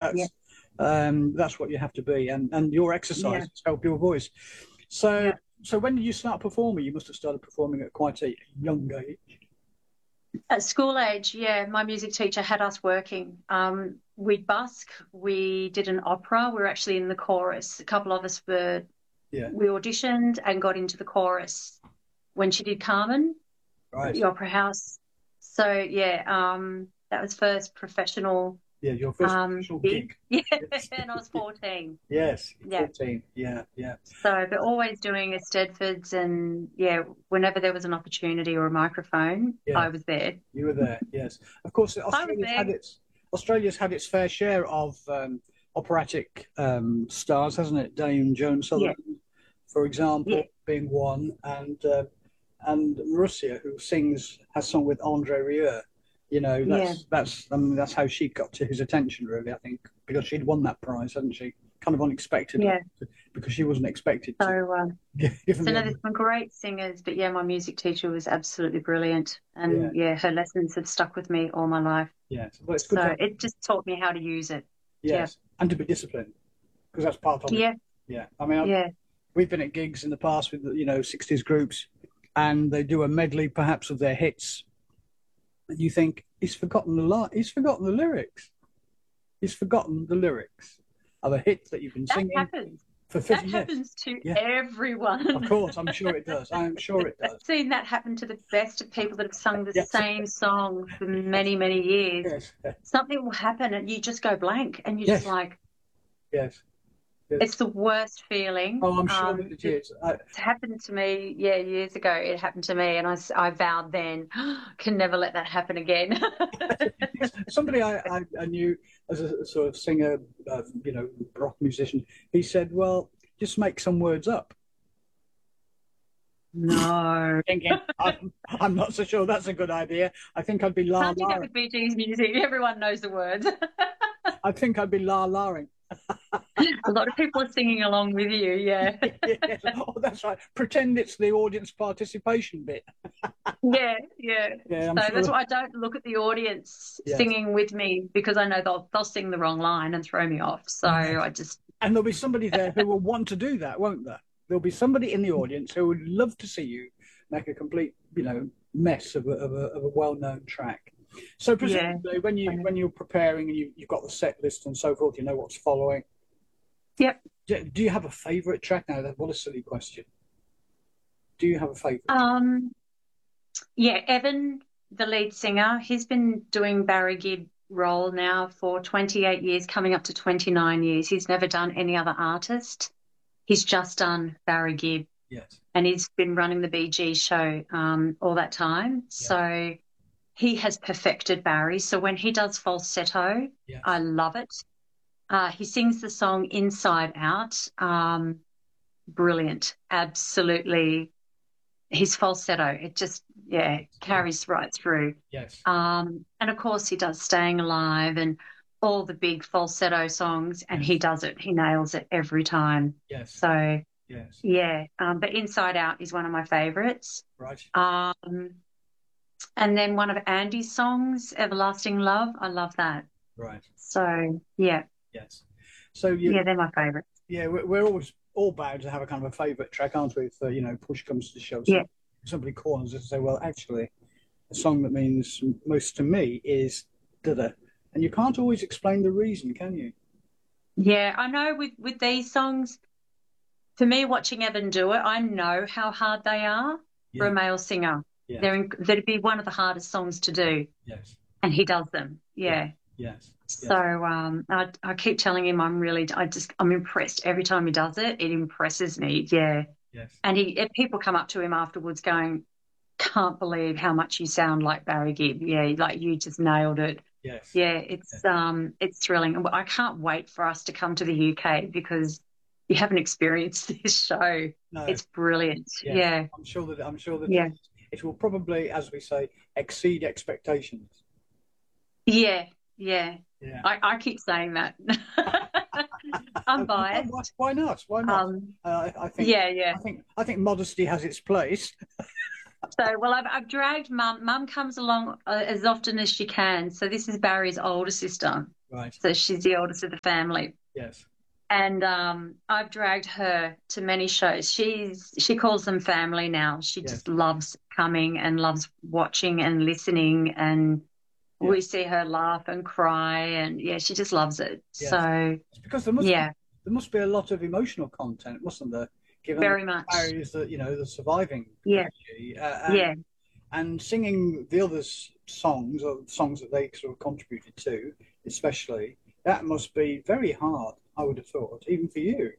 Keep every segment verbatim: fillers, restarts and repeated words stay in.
that's Yeah. um, that's what you have to be, and and your exercise Yeah. help your voice. So Yeah. so when did you start performing? You must have started performing at quite a young age. At school age, yeah, my music teacher had us working. Um, we'd busk, we did an opera, we were actually in the chorus. A couple of us were, Yeah. we auditioned and got into the chorus when she did Carmen at Right. the Opera House. So, yeah, um, that was first professional Yeah, your first um, professional gig. gig. Yeah, Yes. and I was fourteen. Yes, Yeah. fourteen. Yeah, yeah. So, but always doing Eisteddfods, and yeah, whenever there was an opportunity or a microphone, Yeah, I was there. you were there. Yes, of course. I was Australia's there. had its Australia's had its fair share of um, operatic um, stars, hasn't it? Dame Joan Yeah, Sutherland, for yeah, example, being one, and uh, and Marussia, who sings, has sung with Andre Rieu. You know, yeah. that's that's I mean, that's how she got to his attention, really. I think because she'd won that prize, hadn't she? Kind of unexpectedly, Yeah. because she wasn't expected to. So, um, Given so the no, other, there's some great singers, but yeah, my music teacher was absolutely brilliant, yeah, and yeah, her lessons have stuck with me all my life. yes. Well, it's good to So have, it just taught me how to use it. Yeah, yes, and to be disciplined because that's part of it. yeah, Yeah, I mean, I've, yeah. we've been at gigs in the past with you know sixties groups, and they do a medley perhaps of their hits, and you think he's forgotten the li- he's forgotten the lyrics. He's forgotten the lyrics of a hit that you've been That singing happens. for That fifty years. happens to Yeah, everyone. of course, I'm sure it does. I'm sure it I've does. seen that happen to the best of people that have sung the Yes, same song for many, many years. yes, Something will happen and you just go blank, and you're just yes, like, yes. Yes. it's the worst feeling. Oh, I'm sure Um, that it it, is. I, it's happened to me, yeah, years ago. It happened to me, and I, s- I vowed then, can never let that happen again. somebody I, I, I knew as a sort of singer, uh, you know, rock musician, he said, "Well, just make some words up." No. Thinking, I'm, I'm not so sure that's a good idea. I think I'd be la Can't do that la. with Bee Gees music. Everyone knows the words. I think I'd be la laing. A lot of people are singing along with you, yeah. Yes. Oh, that's right. Pretend it's the audience participation bit. Yeah, yeah. Yeah, I'm So that's sure. why I don't look at the audience Yes. singing with me, because I know they'll they'll sing the wrong line and throw me off. So Yes. I just And there'll be somebody there who will want to do that, won't there? There'll be somebody in the audience who would love to see you make a complete, you know, mess of a, of a, of a well-known track. So yeah. presumably, when you when you're preparing and you, you've got the set list and so forth, you know what's following. Yep. Do, do you have a favourite track? Now, that what a silly question. Do you have a favourite? Um yeah, Evan, the lead singer, he's been doing Barry Gibb role now for twenty-eight years, coming up to twenty-nine years. He's never done any other artist. He's just done Barry Gibb, Yes. and he's been running the B G show um, all that time. Yeah. So he has perfected Barry. So when he does falsetto, Yes. I love it. Uh, he sings the song inside out. Um, brilliant. Absolutely. His falsetto, it just, yeah, carries right through. Yes. Um, and of course, he does Staying Alive and all the big falsetto songs, and Yes. he does it. He nails it every time. Yes. So, Yes. yeah, um, but Inside Out is one of my favorites. Right. Um, and then one of Andy's songs, Everlasting Love, I love that. Right. So, yeah, Yes. So you, yeah, they're my favorites. yeah, we're, we're always all bound to have a kind of a favourite track, aren't we? If uh, you know, push comes to shove. So Yeah. somebody corners us and say, "Well, actually, the song that means most to me is da da," and you can't always explain the reason, can you? Yeah, I know with, with these songs, for me, watching Evan do it, I know how hard they are for Yeah. a male singer. Yes. They're in, that'd be one of the hardest songs to do, Yes. and he does them. Yeah. Yes. So um, I, I keep telling him I'm really, I just, I'm impressed every time he does it. It impresses me. Yeah. Yes. And he, if people come up to him afterwards going, can't believe how much you sound like Barry Gibb. Yeah, like you just nailed it. Yes. Yeah, it's Yes. um, it's thrilling. And I can't wait for us to come to the U K, because you haven't experienced this show. No. It's brilliant. Yes. Yeah. I'm sure that I'm sure that Yeah. it, it will probably, as we say, exceed expectations. Yeah. Yeah. Yeah. I, I keep saying that. I'm biased. Why, why not? Why not? Um, Uh, I, I think. yeah, yeah. I think. I think modesty has its place. So, well, I've, I've dragged mum. Mum comes along uh, as often as she can. So this is Barry's older sister. Right. So she's the oldest of the family. Yes. And um, I've dragged her to many shows. She's she calls them family now. She Yes. just loves coming and loves watching and listening. And Yeah. we see her laugh and cry. And yeah, she just loves it. Yes. So, It's because there must be, yeah, there must be a lot of emotional content, mustn't there? Given the very much. barriers that, you know, the surviving Yeah, clergy, uh, and, yeah. and singing the others' songs or songs that they sort of contributed to, especially, that must be very hard, I would have thought, even for you.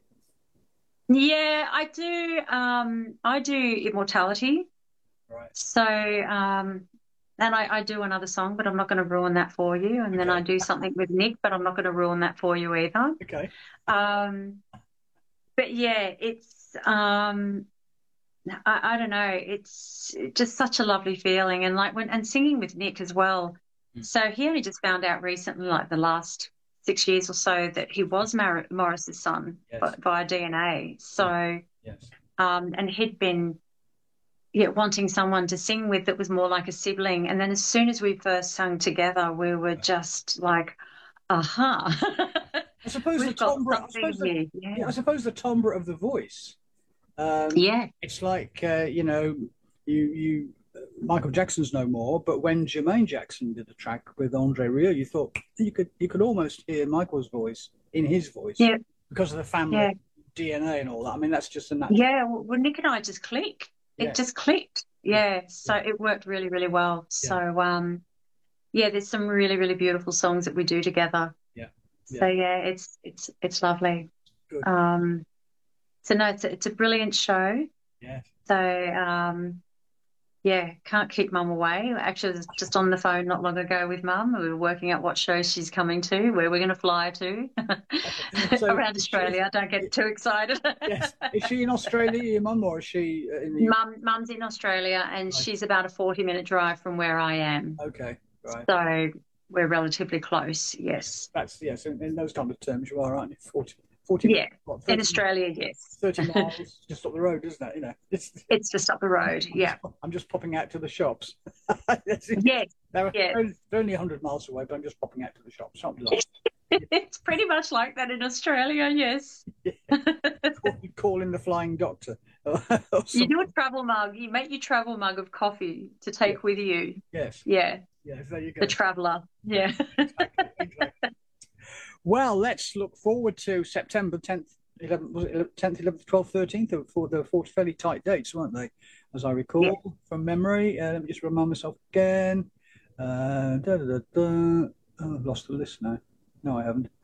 Yeah, I do. Um, I do Immortality. Right. So, um, and I, I do another song, but I'm not going to ruin that for you. And then Okay. I do something with Nick, but I'm not going to ruin that for you either. Okay. Um, but yeah, it's um, I, I don't know, it's just such a lovely feeling, and like when and singing with Nick as well. Mm. So he only just found out recently, like the last six years or so, that he was Mar- Morris's son Yes. via D N A. So, Yes. um, and he'd been yeah, wanting someone to sing with that was more like a sibling. And then as soon as we first sung together, we were just like, aha, I suppose the we've got timbre. I something suppose the here. yeah. Yeah. I suppose the timbre of the voice. Um, Yeah. it's like uh, you know, you you uh, Michael Jackson's no more, but when Jermaine Jackson did a track with Andre Rieu, you thought you could you could almost hear Michael's voice in his voice Yeah. because of the family Yeah. D N A and all that. I mean, that's just a natural. Yeah. Well, Nick and I just clicked. Yeah, It just clicked. yeah, Yeah. So yeah, it worked really, really well. yeah, So, um, yeah, there's some really, really beautiful songs that we do together. yeah, So yeah. yeah, it's it's it's lovely. Good. Um, so no, it's a, it's a brilliant show. Yeah. So um, yeah, can't keep mum away. Actually, I was just on the phone not long ago with mum. We were working out what show she's coming to, where we're going to fly to So around is she, Australia. Don't get too excited. yes, is she in Australia, your mum, or is she uh, in the U K? Mum, mum's in Australia, and Right. she's about a forty minute drive from where I am. Okay, right. So we're relatively close. Yes. That's yes. In, in those kind of terms, you are, aren't you? Forty, forty Yeah. what, In thirty, Australia, yes. thirty miles just up the road, isn't it? You know, it's, It's just up the road. I'm Yeah. just, I'm just popping out to the shops. That's it. Yes. They're, Yes. they're only one hundred miles away, but I'm just popping out to the shops. Something like It's pretty much like that in Australia. Yes. call, calling the flying doctor. or You something. do a travel mug. You make your travel mug of coffee to take Yeah. with you. Yes, Yeah, yes, there you go. the traveller. Yeah. Exactly, exactly. Well, let's look forward to September tenth, eleventh, was it tenth, eleventh, twelfth, thirteenth, for the four fairly tight dates, weren't they? As I recall Yeah. from memory. Uh, let me just remind myself again. Uh, da, da, da, da. Oh, I've lost the list now. No, I haven't.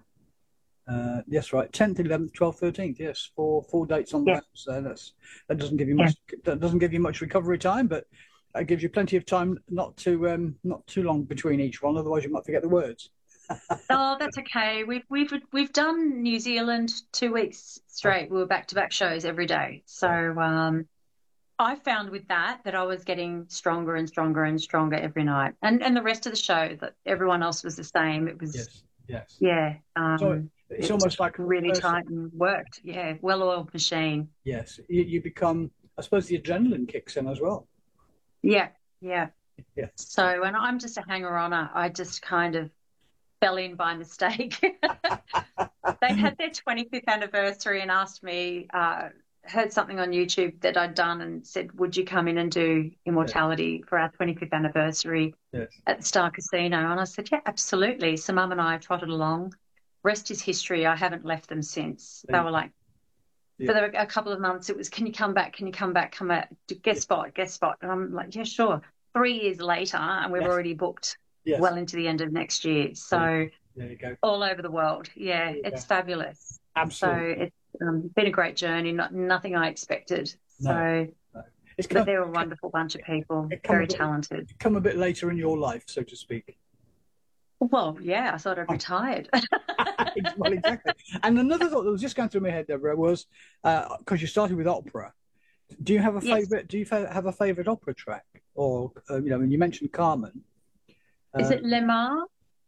Uh, yes, right. tenth, eleventh, twelfth, thirteenth. Yes, four four dates on the Yeah. bounce. So that's that doesn't give you Yeah. much. That doesn't give you much recovery time, but it gives you plenty of time not to um not too long between each one. Otherwise, you might forget the words. Oh, that's okay. We've we've we've done New Zealand two weeks straight. We were back to back shows every day. So um, I found with that that I was getting stronger and stronger and stronger every night, and and the rest of the show that everyone else was the same. It was Yes, yes. yeah. So Um, it's it was almost like a really person. tight and worked. Yeah, well-oiled machine. Yes, you, you become. I suppose the adrenaline kicks in as well. Yeah, yeah. Yeah. So, and I'm just a hanger-oner. I just kind of fell in by mistake. They had their twenty-fifth anniversary and asked me, uh, heard something on YouTube that I'd done and said, would you come in and do Immortality for our twenty-fifth anniversary Yes. at the Star Casino? And I said, yeah, absolutely. So Mum and I trotted along. Rest is history. I haven't left them since. They were like, Yeah. for the, a couple of months, it was, can you come back? Can you come back? Come back. Guest spot, guest spot. And I'm like, yeah, sure. Three years later, and we've Yes. already booked Yes. well into the end of next year. So There you go. all over the world. Yeah, There you it's go. fabulous. Absolutely. So it's um, been a great journey, not, nothing I expected. No, So, no. It's but come, they're a wonderful bunch of people, it come a very bit- talented. come a bit later in your life, so to speak. Well, yeah, I thought I'd Oh. retired. Well, exactly. And another thought that was just going through my head, Deborah, was because you started with opera. Do you have a Yes. favorite? Do you fa- have a favorite opera track, or uh, you know, when you mentioned Carmen? Is uh, it Le Mans?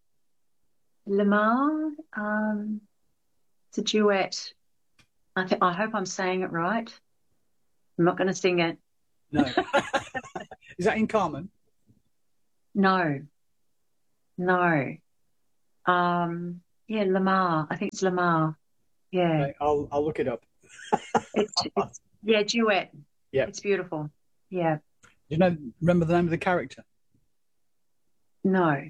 Le Mans? Um, it's a duet. I, th- I hope I'm saying it right. I'm not going to sing it. No. Is that in Carmen? No, no. Um, yeah, Lamar. I think it's Lamar. Yeah. Okay, I'll I'll look it up. It's, it's yeah, duet. Yeah. It's beautiful. Yeah. Do you know? Remember the name of the character? No.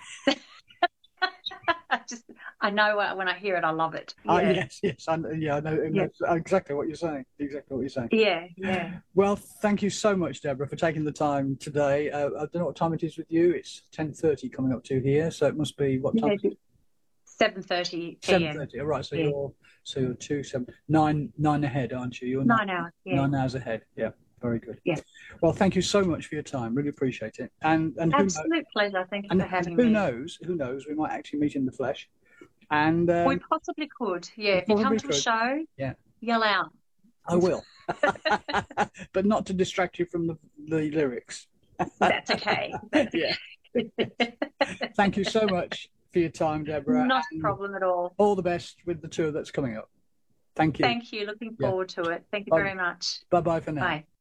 I just I know uh, when I hear it, I love it. Ah, Yeah. yes, yes. I, know- yeah, I know Yeah. that's exactly what you're saying. Exactly what you're saying. Yeah. Yeah. Well, thank you so much, Deborah, for taking the time today. Uh, I don't know what time it is with you. It's ten thirty coming up to here, so it must be what time? Yeah. seven thirty Seven p.m. thirty. All right. So Yeah. you're so you're two seven nine nine ahead, aren't you? You're Nine hours. Yeah. nine hours ahead. Yeah. Very good. Yeah. Well, thank you so much for your time. Really appreciate it. And and who, knows, Absolute pleasure. Thank you and, for and having who me. knows? Who knows? We might actually meet in the flesh. And um, We possibly could. Yeah. we If you come probably to a could. show, Yeah. yell out. I will, but not to distract you from the, the lyrics. That's okay. Yeah. Thank you so much for your time, Deborah. Not a and problem at all. all the best with the tour that's coming up. Thank you. Thank you. Looking Yeah. forward to it. Thank you Bye. very much. Bye bye for now. Bye.